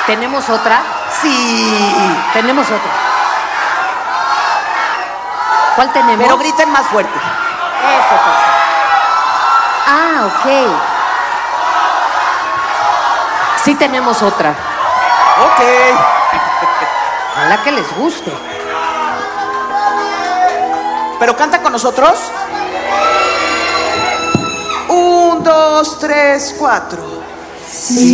¿Tenemos otra? Sí. Tenemos otra. ¿Cuál tenemos? Pero griten más fuerte. Eso pasa. Ah, ok. Sí tenemos otra. Ok. Ojalá que les guste. ¿Pero canta con nosotros? 1, 2, 3, 4. Sí.